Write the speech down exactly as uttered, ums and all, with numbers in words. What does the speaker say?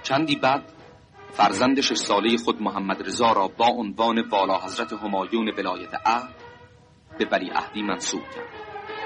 چندی بعد فرزند شش ساله خود محمد رضا را با عنوان والا حضرت همایون ولایت عهد به ولیعهدی منصوب کرد.